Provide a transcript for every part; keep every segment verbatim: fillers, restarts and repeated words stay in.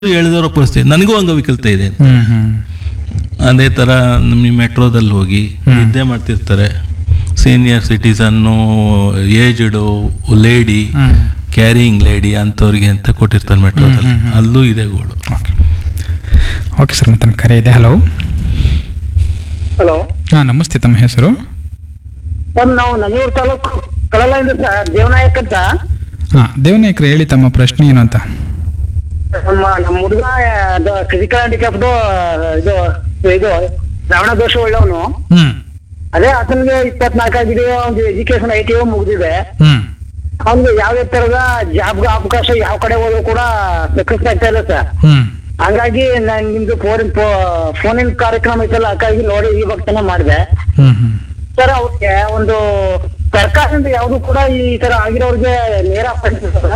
ಎಳೆದವರ ಪರಿಸ್ಥಿತಿ. ನನಗೂ ಅಂಗವಿಕಲತೆ ಇದೆ. ಹ್ಮ್ ಹ್ಮ್ ಅದೇ ಥರ ನಿಮ್ಮ ಮೆಟ್ರೋದಲ್ಲಿ ಹೋಗಿ ನಿದ್ದೆ ಮಾಡ್ತಿರ್ತಾರೆ. ಸೀನಿಯರ್ ಸಿಟಿಸನ್ನು, ಏಜ್ಡು ಲೇಡಿ, ಹ್ಮ್ ಕ್ಯಾರಿಯಿಂಗ್ ಲೇಡಿ ಅಂಥವ್ರಿಗೆ ಅಂತ ಕೊಟ್ಟಿರ್ತಾರೆ ಮೆಟ್ರೋದಲ್ಲಿ. ಅಲ್ಲೂ ಇದೆ ಗೋಳು. ಓಕೆ ಓಕೆ ಸರ್, ಮತ್ತೆ ಕರೆ ಇದೆ. ಹಲೋ ಹಲೋ ಹಾಂ, ನಮಸ್ತೆ. ತಮ್ಮ ಹೆಸರು? ಸರ್, ನಾವು ನಂಜೂರು ತಾಲೂಕು ಕಳಲಿಂದ ಸರ್, ದೇವನಾಯಕ್ ಅಂತ. ಹಾಂ, ದೇವನಾಯಕರು ಹೇಳಿ ತಮ್ಮ ಪ್ರಶ್ನೆ ಏನು ಅಂತ. ನಮ್ಮ ನಮ್ಮ ಹುಡುಗ ಫಿಸಿಕಲ್ ಹ್ಯಾಂಡಿಕ್ಯಾಪ್ದು ಇದು ಇದು ಶ್ರವಣ ದೋಷ ಉಳ್ಳವನು. ಹ್ಮ್ ಅದೇ ಆತನಿಗೆ ಇಪ್ಪತ್ನಾಲ್ಕು ಆಗಿದೆ. ಒಂದು ಎಜುಕೇಶನ್ ಐ ಟಿ ಮುಗಿದಿದೆ. ಹ್ಮ್ ಅವ್ನಿಗೆ ಯಾವ ತರದ ಜಾಬ್ ಅವಕಾಶ ಯಾವ ಕಡೆ ಹೋದ್ರು ಕೂಡ ಸಕ್ಸಸ್ ಆಗ್ತಾ ಇಲ್ಲ ಸರ್. ಹ್ಮ್ ಹಂಗಾಗಿ ನಾನು ನಿಮ್ದು ಫೋನ್ ಫೋನಿನ ಕಾರ್ಯಕ್ರಮ ಐತಲ್ಲ, ಹಾಗಾಗಿ ನೋಡಿ ಈ ಭಕ್ತನ ಮಾಡಿದೆ ಹ್ಮ್ ಹ್ಮ್ ಸರ್. ಅವ್ರಿಗೆ ಒಂದು ಸರ್ಕಾರದಿಂದ ಯಾವುದು ಕೂಡ ಈ ತರ ಆಗಿರೋರಿಗೆ ನೇರ ಸರ್.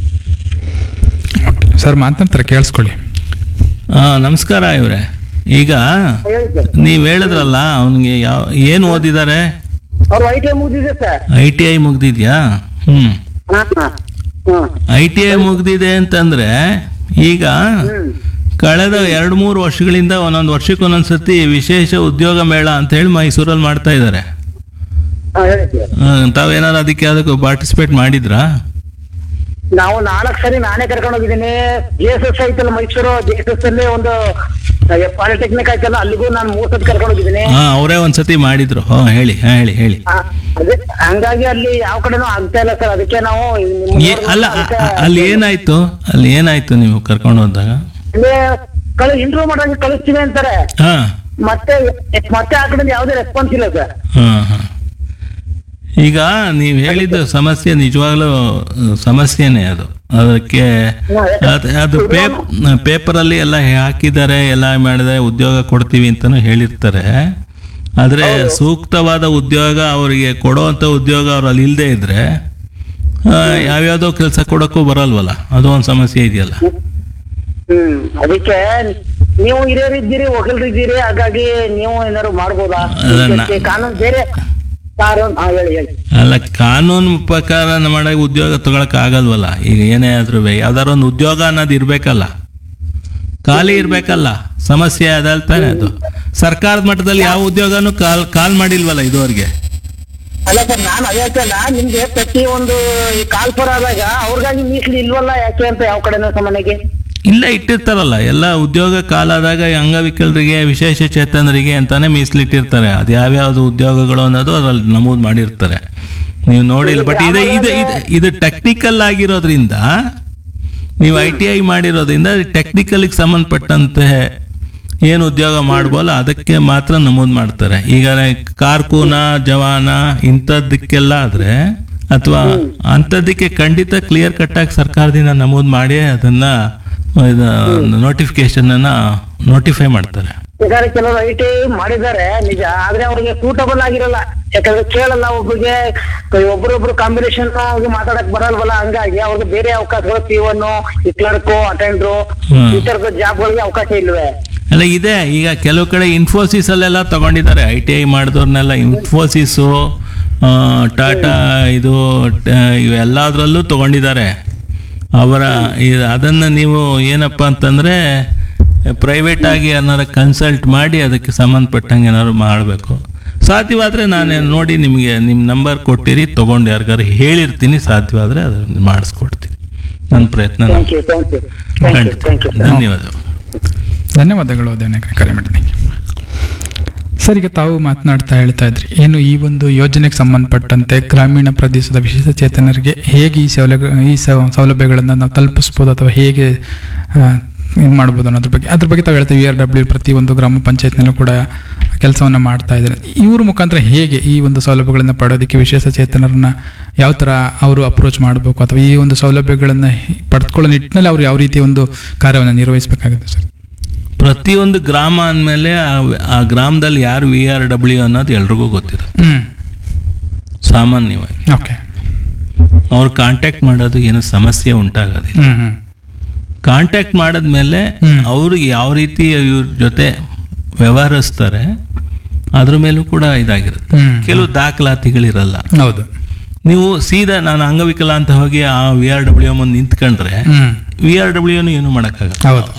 ಸರ್ ಮಾತನಾಡ್ತಾರೆ, ಕೇಳಿಸ್ಕೊಳ್ಳಿ. ಹಾಂ, ನಮಸ್ಕಾರ ಇವರೇ. ಈಗ ಹೇಳಿ ಸರ್. ನೀವು ಹೇಳಿದ್ರಲ್ಲ ಅವನಿಗೆ ಯಾವ ಏನು ಓದಿದ್ದಾರೆ? ಅವ್ರು ಐ ಟಿ ಐ ಮುಗಿದಿದೆ ಸರ್. I T I ಮುಗ್ದಿದ್ಯಾ? ಹ್ಞೂ, ಹಾ, ಹಾ. ಹ್ಮ್. ಐ ಟಿ ಐ ಮುಗ್ದಿದೆ ಅಂತಂದರೆ ಈಗ ಹ್ಮ್. ಕಳೆದ ಎರಡು ಮೂರು ವರ್ಷಗಳಿಂದ ಒಂದೊಂದು ವರ್ಷಕ್ಕೆ ಒಂದೊಂದು ಸತಿ ವಿಶೇಷ ಉದ್ಯೋಗ ಮೇಳ ಅಂತ ಹೇಳಿ ಮೈಸೂರಲ್ಲಿ ಮಾಡ್ತಾ ಇದ್ದಾರೆ. ಹಾ, ಹೇಳಿ ಸರ್. ತಾವೇನಾದ್ರು ಅದಕ್ಕೆ ಅದಕ್ಕೆ ಪಾರ್ಟಿಸಿಪೇಟ್ ಮಾಡಿದ್ರಾ? ನಾವು ನಾಲ್ಕು ಸರಿ ನಾನೇ ಕರ್ಕೊಂಡು ಹೋಗಿದ್ದೀನಿ. ಜೆ ಎಸ್ ಎಸ್ ಐತಲ್ಲ ಮೈಸೂರು, ಜೆ ಎಸ್ ಎಸ್ ಅಲ್ಲಿ ಒಂದು ಪಾಲಿಟೆಕ್ನಿಕ್ ಆಯ್ತಲ್ಲ, ಅಲ್ಲಿಗೂ ನಾನು ಮೂರ್ ಸತಿ ಕರ್ಕೊಂಡು ಹೋಗಿದ್ದೀನಿ. ಹಾ, ಅವರೇ ಒಂದ್ಸತಿ ಮಾಡಿದ್ರು. ಹಾ, ಹೇಳಿ. ಹಾ, ಹೇಳಿ ಹೇಳಿ ಆ, ಅದೇ ಹಂಗಾಗಿ ಅಲ್ಲಿ ಯಾವ ಕಡೆನೂ ಆಗ್ತಾ ಇಲ್ಲ ಸರ್. ಅದಕ್ಕೆ ನಾವು ನಿಮ್ಮ ಏ- ಅಲ್ಲ ಅ- ಅ- ಅಲ್ಲಿ ಏನಾಯ್ತು ಅಲ್ಲಿ ಏನಾಯ್ತು ನೀವು ಕರ್ಕೊಂಡು ಹೋದಾಗ? ಅಲ್ಲೇ ಕಳಿ ಇಂಟರ್ವ್ಯೂ ಮಾಡೋಕೆ ಕಳಿಸ್ತೀವಿ ಅಂತಾರೆ. ಹಾ ಮತ್ತೆ ಮತ್ತೆ ಆ ಕಡೆಯಿಂದ ಯಾವುದೇ ರೆಸ್ಪಾನ್ಸ್ ಇಲ್ಲ ಸರ್. ಹಾ ಹಾ ಈಗ ನೀವು ಹೇಳಿದ ಸಮಸ್ಯೆ ನಿಜವಾಗ್ಲೂ ಸಮಸ್ಯೆನೇ. ಅದು ಅದಕ್ಕೆ ಅದ್- ಅದು ಪೇಪ್ ಪೇಪರಲ್ಲಿ ಎಲ್ಲ ಹಾಕಿದ್ದಾರೆ, ಎಲ್ಲ ಮಾಡಿದರೆ ಉದ್ಯೋಗ ಕೊಡ್ತೀವಿ ಅಂತಲೂ ಹೇಳಿರ್ತಾರೆ. ಆದರೆ ಸೂಕ್ತವಾದ ಉದ್ಯೋಗ ಅವರಿಗೆ ಕೊಡೋವಂಥ ಉದ್ಯೋಗ ಅವ್ರಲ್ಲಿ ಇಲ್ಲದೆ ಇದ್ರೆ ಆ, ಯಾವ್ಯಾವುದೋ ಕೆಲಸ ಕೊಡೋಕ್ಕೂ ಬರಲ್ವಲ್ಲ. ಅದು ಒಂದು ಸಮಸ್ಯೆ ಇದೆಯಲ್ಲ. ಹ್ಮ್ ಅದಕ್ಕೆ ನೀವು ಹಿರಿಯರಿದ್ದೀರಿ, ಒಗಲ್ರಿದ್ದೀರಿ, ಹಾಗಾಗಿ ನೀವು ಏನಾದ್ರು ಮಾಡ್ಬೋದಾ? ಅದನ್ನ- ಇದಕ್ಕೆ ಕಾನೂನು ಬೇರೆ ಕಾನೂನು. ಹಾ, ಹೇಳಿ ಹೇಳಿ. ಅಲ್ಲ, ಕಾನೂನು ಪ್ರಕಾರ ಮಾಡೋ ಉದ್ಯೋಗ ತಗೊಳಕ್ ಆಗಲ್ವಲ್ಲ. ಈಗ ಏನೇ ಆದ್ರೂ ಯಾವ್ದಾರು ಒಂದು ಉದ್ಯೋಗ ಅನ್ನೋದು ಇರ್ಬೇಕಲ್ಲ, ಖಾಲಿ ಇರ್ಬೇಕಲ್ಲ. ಸಮಸ್ಯೆ ಅದಲ್ಲ ತಾನೆ ಅದು. ಸರ್ಕಾರದ ಮಟ್ಟದಲ್ಲಿ ಯಾವ ಉದ್ಯೋಗನೂ ಕಾಲ್ ಕಾಲ್ ಮಾಡಿಲ್ವಲ್ಲ ಇದುವರೆಗೆ. ಅಲ್ಲ ಸರ್, ನಾನು ಅದೇ ಹೇಳ್ತಲ್ಲ, ನಿಮ್ಗೆ ಪ್ರತಿ ಒಂದು ಈ ಕಾಲ್ಪುರ ಆದಾಗ ಅವ್ರಿಗಾಗಿ ಮೀಸಲು ಇಲ್ವಲ್ಲ ಯಾಕೆ ಅಂತ ಯಾವ ಕಡೆನೂ ಸಾಮಾನ್ಯಗೆ ಇಲ್ಲ, ಇಟ್ಟಿರ್ತಾರಲ್ಲ ಎಲ್ಲ ಉದ್ಯೋಗ ಕಾಲಾದಾಗ ಅಂಗವಿಕಲರಿಗೆ, ವಿಶೇಷ ಚೇತನರಿಗೆ ಅಂತಾನೆ ಮೀಸಲಿಟ್ಟಿರ್ತಾರೆ. ಅದು ಯಾವ್ಯಾವ್ದು ಉದ್ಯೋಗಗಳು ಅನ್ನೋದು ಅದ್ರಲ್ಲಿ ನಮೂದು ಮಾಡಿರ್ತಾರೆ. ನೀವು ನೋಡಿಲ್ಲ. ಬಟ್ ಇದು ಇದು ಇದು ಇದು ಟೆಕ್ನಿಕಲ್ ಆಗಿರೋದ್ರಿಂದ, ನೀವು ಐ ಟಿ ಐ ಮಾಡಿರೋದ್ರಿಂದ ಟೆಕ್ನಿಕಲ್ಗೆ ಸಂಬಂಧಪಟ್ಟಂತೆ ಏನು ಉದ್ಯೋಗ ಮಾಡ್ಬೋಲ್ಲ ಅದಕ್ಕೆ ಮಾತ್ರ ನಮೂದು ಮಾಡ್ತಾರೆ. ಈಗ ಕಾರ್ಕೂನ, ಜವಾನ ಇಂಥದ್ದಕ್ಕೆಲ್ಲ ಆದ್ರೆ, ಅಥವಾ ಅಂಥದ್ದಕ್ಕೆ ಖಂಡಿತ ಕ್ಲಿಯರ್ ಕಟ್ಟಾಗಿ ಸರ್ಕಾರದಿಂದ ನಮೂದು ಮಾಡಿ ಅದನ್ನ ನೋಟಿಫಿಕೇಶನ್ ಅನ್ನ ನೋಟಿಫೈ ಮಾಡ್ತಾರೆ. ಯಾಕಂದ್ರೆ ಕೆಲವರು ಐ ಟಿ ಐ ಮಾಡಿದ್ದಾರೆ ನಿಜ, ಆದ್ರೆ ಅವ್ರಿಗೆ ಸೂಟಬಲ್ ಆಗಿರಲ್ಲ. ಯಾಕಂದ್ರೆ ಕೇಳಲ್ಲ, ಒಬ್ಬರಿಗೆ ಒಬ್ರೊಬ್ರು ಕಾಂಬಿನೇಷನ್ ಮಾತಾಡಕ್ ಬರಲ್ವಲ್ಲ. ಹಂಗಾಗಿ ಅವ್ರಿಗೆ ಬೇರೆ ಅವಕಾಶಗಳು, ಪಿ ಒನ್, ಕ್ಲರ್ಕ್, ಅಟೆಂಡ್ರು, ಹ್ಮ್. ಈ ತರದ ಜಾಬ್ಗಳಿಗೆ ಅವಕಾಶ ಇಲ್ವೇ? ಅಲ್ಲ ಇದೆ. ಈಗ ಕೆಲವು ಕಡೆ ಇನ್ಫೋಸಿಸ್ ಅಲ್ಲೆಲ್ಲ ತಗೊಂಡಿದ್ದಾರೆ. I T I ಮಾಡಿದವ್ರನ್ನೆಲ್ಲ Infosys, Tata, ಇದು ಟ- ಇವೆಲ್ಲದರಲ್ಲೂ ತಗೊಂಡಿದ್ದಾರೆ. ಅವರ ಇ- ಅದನ್ನು ನೀವು ಏನಪ್ಪ ಅಂತಂದರೆ ಪ್ರೈವೇಟ್ ಆಗಿ ಏನಾರು ಕನ್ಸಲ್ಟ್ ಮಾಡಿ ಅದಕ್ಕೆ ಸಂಬಂಧಪಟ್ಟಂಗೆ ಏನಾದ್ರು ಮಾಡಬೇಕು. ಸಾಧ್ಯವಾದರೆ ನಾನು ನೋಡಿ ನಿಮಗೆ ನಿಮ್ಮ ನಂಬರ್ ಕೊಟ್ಟಿರಿ, ತೊಗೊಂಡು ಯಾರಿಗಾರು ಹೇಳಿರ್ತೀನಿ. ಸಾಧ್ಯವಾದರೆ ಅದನ್ನು ಮಾಡಿಸ್ಕೊಡ್ತೀನಿ. ನನ್ನ ಪ್ರಯತ್ನ ನಾನು- thank you thank you thank you thank you ಧನ್ಯವಾದಗಳು. ಧನ್ಯವಾದಗಳು ದೇವನಾಯಕರ, ಕರೆ ಮಾಡಿದ್ದಕ್ಕೆ. ಸರ್, ಈಗ ತಾವು ಮಾತನಾಡ್ತಾ ಹೇಳ್ತಾ ಇದ್ರಿ, ಏನು ಈ ಒಂದು ಯೋಜನೆಗೆ ಸಂಬಂಧಪಟ್ಟಂತೆ ಗ್ರಾಮೀಣ ಪ್ರದೇಶದ ವಿಶೇಷ ಚೇತನರಿಗೆ ಹೇಗೆ ಈ ಸೌಲಭ್ಯ ಈ ಸೌ- ಸೌಲಭ್ಯಗಳನ್ನು ನಾವು ತಲುಪಿಸ್ಬೋದು ಅಥವಾ ಹೇಗೆ ಏನು ಮಾಡ್ಬೋದು ಅನ್ನೋದ್ರ ಬಗ್ಗೆ ಅದ್ರ ಬಗ್ಗೆ ತಾವು ಹೇಳ್ತೀವಿ. ವಿ ಆರ್ ಡಬ್ಲ್ಯೂ ಪ್ರತಿಯೊಂದು ಗ್ರಾಮ ಪಂಚಾಯತ್ನಲ್ಲೂ ಕೂಡ ಕೆಲಸವನ್ನು ಮಾಡ್ತಾ ಇದ್ದಾರೆ. ಇವ್ರ ಮುಖಾಂತರ ಹೇಗೆ ಈ ಒಂದು ಸೌಲಭ್ಯಗಳನ್ನು ಪಡೆಯೋದಕ್ಕೆ ವಿಶೇಷ ಚೇತನರನ್ನ ಯಾವ ಥರ ಅವರು ಅಪ್ರೋಚ್ ಮಾಡಬೇಕು, ಅಥವಾ ಈ ಒಂದು ಸೌಲಭ್ಯಗಳನ್ನು ಪಡೆದುಕೊಳ್ಳೋ ನಿಟ್ಟಿನಲ್ಲಿ ಅವರು ಯಾವ ರೀತಿಯ ಒಂದು ಕಾರ್ಯವನ್ನು ನಿರ್ವಹಿಸಬೇಕಾಗುತ್ತೆ ಸರ್? ಪ್ರತಿಯೊಂದು ಗ್ರಾಮ ಅಂದಮೇಲೆ ಆ ಗ್ರಾಮದಲ್ಲಿ ಯಾರು ವಿ ಆರ್ ಡಬ್ಲ್ಯೂ ಅನ್ನೋದು ಎಲ್ರಿಗೂ ಗೊತ್ತಿರುತ್ತೆ. ಹ್ಮ್ ಸಾಮಾನ್ಯವಾಗಿ ಓಕೆ. ಅವ್ರು ಕಾಂಟ್ಯಾಕ್ಟ್ ಮಾಡೋದು ಏನೋ ಸಮಸ್ಯೆ ಉಂಟಾಗೋದಿಲ್ಲ. ಹ್ಮ್ ಹ್ಮ್ ಕಾಂಟ್ಯಾಕ್ಟ್ ಮಾಡಿದ್ಮೇಲೆ ಹ್ಮ್. ಅವರು ಯಾವ ರೀತಿ ಇವ್ರ ಜೊತೆ ವ್ಯವಹರಿಸ್ತಾರೆ ಅದ್ರ ಮೇಲೂ ಕೂಡ ಇದಾಗಿರುತ್ತೆ. ಹ್ಮ್. ಕೆಲವು ದಾಖಲಾತಿಗಳಿರಲ್ಲ. ಹೌದು. ನೀವು ಸೀದಾ ನಾನು ಅಂಗವಿಕಲ ಅಂತ ಹೋಗಿ ಆ ವಿ ಆರ್ ಡಬ್ಲ್ಯೂ ಮುಂದೆ ನಿಂತ್ಕೊಂಡ್ರೆ ಹ್ಮ್ ವಿ ಆರ್ ಡಬ್ಲ್ಯೂ ಏನು ಮಾಡೋಕ್ಕಾಗಲ್ಲ. ಹೌದು